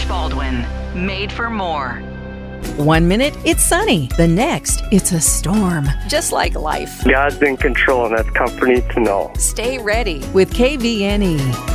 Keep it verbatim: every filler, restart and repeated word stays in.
Josh Baldwin, made for more. One minute, it's sunny. The next, it's a storm. Just like life. God's in control, and that's comforting to know. Stay ready with K V N E.